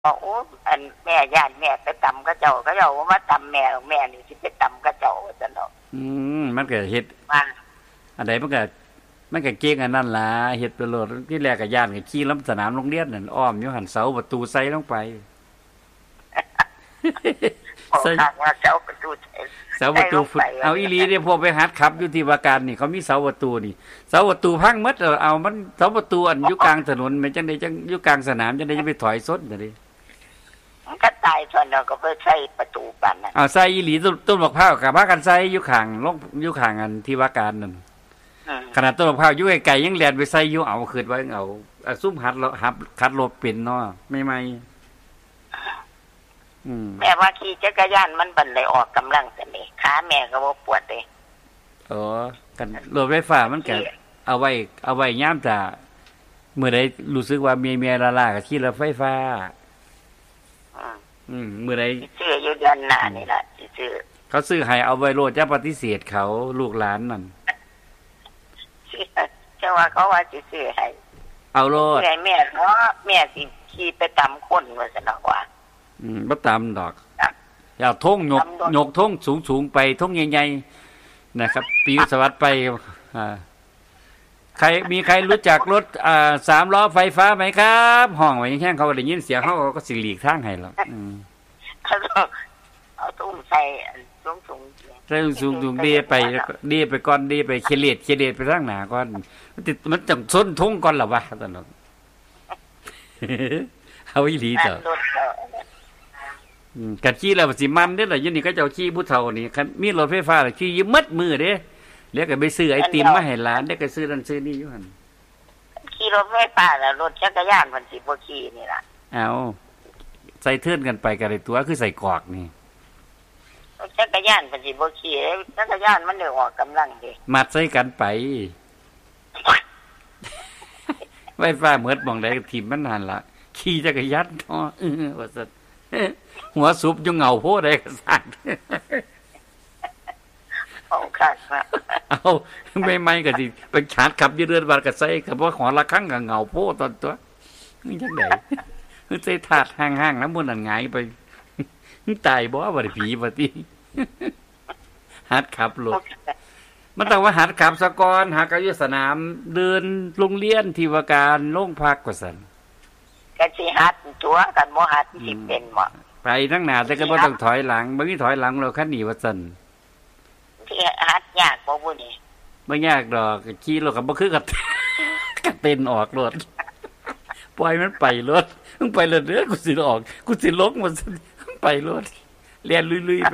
บอกโอ้อันแม่ย่านแม่ไปตำก็เจ้าก็เจ้าว่ามาตำแม่แม่นี่สิไปตำก็เจ้าจังเนาะมันก็เฮ็ดว่าอันใดมันก็เก่งอันนั้นล่ะเฮ็ดไปโลดที่แรกก็ย่านก็ขี่ลำสนามโรงเรียนนั่นอ้อมอยู่หั่นเสาประตูใส่ลงไปโอ้ทางว่าเจ้าประตูเสาประตูเอาอีหลีเด้พวกไปหัดขับอยู่ที่ว่าการนี่เขามีเสาประตูนี่เสาประตูพังหมดเอามันเสาประตูอันอยู่กลางถนนแม่นจังได๋จังอยู่กลางสนามจังได๋จะไปถอยซดน่ะดิมันก็ตายส่วนเนาะก็ไปใส่ประตูปานนั้นเอาใส่อีหลีต้นมะพร้าวก็พากันใส่อยู่ข้างลงอยู่ข้างอันที่ว่าการนั่นขนาดต้นมะพร้าวอยู่ไกลๆยังแล่นไปใส่อยู่เอาขึ้นไว้เอาซุ่มหัดขัดรถเป็นเนาะใหม่ๆแม่ว่าขี่จักรยานมันบันเลยออกกำลังซั่นนี่ขาแม่ก็บ่ปวดเด้อ๋อกันรถไฟฟ้ามันก็เอาไว้ยามจะมื้อใดรู้สึกว่าเมียๆล่าๆก็ขี่รถไฟฟ้ามื้อใดซื้ออยู่เดือนหน้านี่ล่ะสิซื้อเขาซื้อให้เอาไว้โลดจะปฏิเสธเขาลูกหลานนั่นเจ้าว่าเขาว่าสิซื้อให้เอาโลดแม่เนาะแม่สิขี่ไปตำคนว่าซั่นดอกว่าบ่ตามดอกอย่าท่งยกท่งสูงๆไปท่งใหญ่ๆนะครับปีสวัสดิ์ไปมีใครรู้จักรถ3ล้อไฟฟ้าไหมครับห้องไว้แค่เขาก็ได้ยินเสียงเขาก็สิหลีกทางให้แล้วเอาตุ้มใส่สูงดีไปก่อนดีไปเคเลตไปทางหน้าก่อนมันจังส้นท่งก่อนล่ะวะตอนนั้นเอาอีหลีต่อกันขี่แล้วสิมันเด้อล่ะอยู่นี่ก็เจ้าขี่ผู้เฒ่านี่คันมีรถไฟฟ้าล่ะขี่อยู่มัดมือเด้เดี๋ยวก็ไปซื้อไอติมมาให้หลานเดี๋ยวก็ซื้อนั่นซื้อนี่อยู่หั่นขี่รถไฟฟ้าแล้วรถจักรยานมันสิบ่ขี่นี่ล่ะเอาใส่เทิร์นกันไปก็ได้ตัวคือใส่กอกนี่รถจักรยานมันสิบ่ขี่จักรยานมันได้ออกกำลังเด้มัดใส่กันไปไฟฟ้าหมดหม่องใดก็ทิ่มมันนั่นล่ะขี่จักรยานเนาะว่าซั่นหัวสุบอยู่เหงาโพได้ก็สั่นเอาคักนะเอาไม่ก็สิไปชาร์จขับอยู่เรือนบาดก็ใส่ก็บ่ขอละครั้งก็เหงาโพตอนตัวนี่จังได๋คือใส่ถาดห่างๆน้ำมันนั่นหงายไปตายบ่ว่าได้ผีบ่ติหัดขับรถมันต้องว่าหัดขับซะก่อนหากอยู่สนามเดินโรงเรียนที่ว่าการโรงพักว่าซั่นก็สิหัดตัวกันบ่หัดสิเป็นบ่ไปทั้งหน้าแต่ก็บ่ต้องถอยหลังบ่มีถอยหลังแล้วคันนี้ว่าซั่นที่หัดยากบ่บุนี่บ่ยากดอกขี่รถก็บ่คือกับเต้นออกรถปล่อยมันไปรถมึงไปรถเด้อกูสิออกกูสิลงมันไปรถเรียนลุยๆไป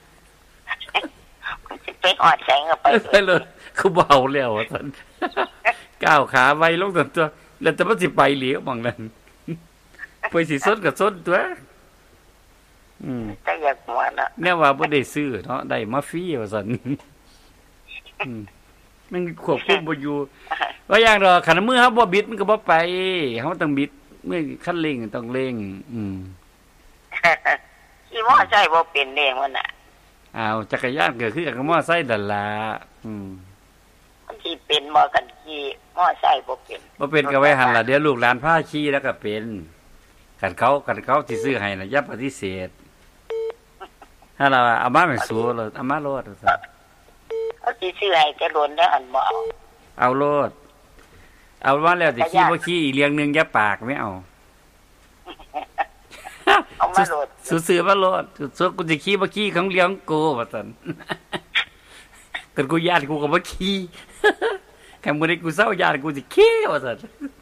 กูสิไปฮอดแสงก็ไปรถกูเบาแล้วว่าซั่นก้าวขาไวลงซั่นตัวแล้วแต่มันสิไปเหลียวบังนั้นไปสิซดก็ซดตัวแต่อยากหัวน่ะแน่ว่าบ่ได้ซื้อเนาะได้มาฟรีว่าซั่นมันควบคุมบ่อยู่ว่าอย่างดอกคันมือเฮาบ่บิดมันก็บ่ไปเฮาต้องบิดเมื่อคันเร่งต้องเร่งขี่มอไซค์บ่เป็นเด้มันน่ะอ้าวจักรยานก็คือกับมอไซค์นั่นล่ะมันสิเป็นบ่กันขี่มอไซค์บ่เป็นก็ไว้หั่นล่ะเดี๋ยวลูกหลานพาขี่แล้วก็เป็นกันเขาสิซื้อให้น่ะอย่าปฏิเสธถ้าเราเอามาไม่สู้เราเอามาโลดซั่นเขาสิซื้อให้แต่โดนแล้วอันบ่เอาโลดเอาว่าแล้วสิขี่บ่ขี่อีกเรื่องนึงอย่าปากไม่เอาเอามาโลดซื้อมาโลดสุดกูสิขี่บ่ขี่ของเลี้ยงกูว่าซั่นกันกูญาติกูก็บ่ขี่แค่มื้อนี้กูเซาญาติกูสิขี่ว่าซั่น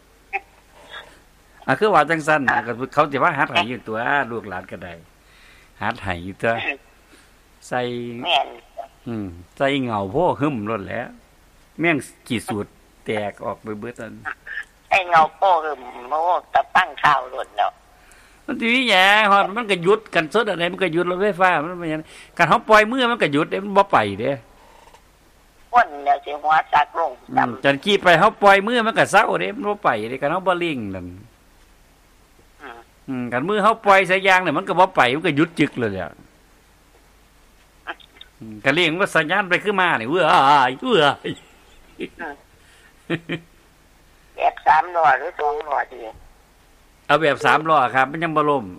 คือว่าจังซั่นก็เขาสิว่าหัดให้อยู่ตัวลูกหลานก็ได้หัดให้อยู่ตัวใส่แม่นใส่เหงาโพหึมรถแล้วแม่งกี่สูตรแตกออกไปเบิดซั่นไอ้เงาโพหึมโมตะปั้งข้าวรถเนาะมันสิมีหยังฮอดมันก็หยุดกันซดอะไรมันก็หยุดรถไฟฟ้ามันหยังคันเฮาปล่อยมือมันก็หยุดเด้มันบ่ไปเด้คนเนี่ยสิหัวซักลงจันขี่ไปเฮาปล่อยมือมันก็เซาเด้มันบ่ไปเด้คันเฮาบ่เร่งนั่นกันมือเฮาปล่อยสายยางเนี่ยมันก็บ่ไปมันก็หยุดจึกเลยแหละก็เร่งว่าสัญญาณไปคือมานี่แยก3ล้อหรือ2ล้อดีเอาแบบ3ล้อครับมันยังบ่ล่ม